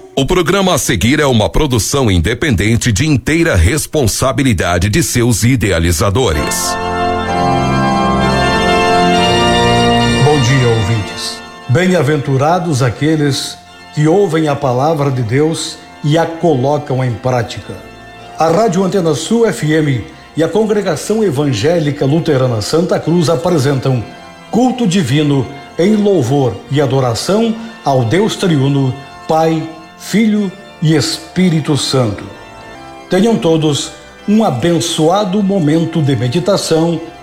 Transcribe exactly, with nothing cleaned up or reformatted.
O programa a seguir é uma produção independente de inteira responsabilidade de seus idealizadores. Bom dia, ouvintes. Bem-aventurados aqueles que ouvem a palavra de Deus e a colocam em prática. A Rádio Antena Sul F M e a Congregação Evangélica Luterana Santa Cruz apresentam Culto Divino em louvor e adoração ao Deus Triuno, Pai, Filho e Espírito Santo. Tenham todos um abençoado momento de meditação